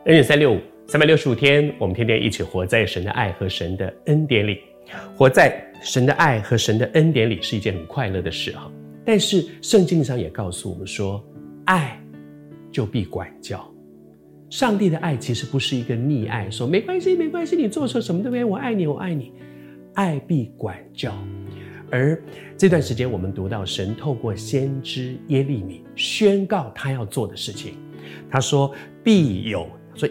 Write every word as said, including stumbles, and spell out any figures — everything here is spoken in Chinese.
恩典三六五，三百六十五天，我们天天一起活在神的爱和神的恩典里。活在神的爱和神的恩典里是一件很快乐的事哈。但是圣经上也告诉我们说，爱就必管教。上帝的爱其实不是一个溺爱，说没关系没关系，你做错什么都没有，我爱你我爱你。爱必管教。而这段时间我们读到神透过先知耶利米宣告他要做的事情，他说必有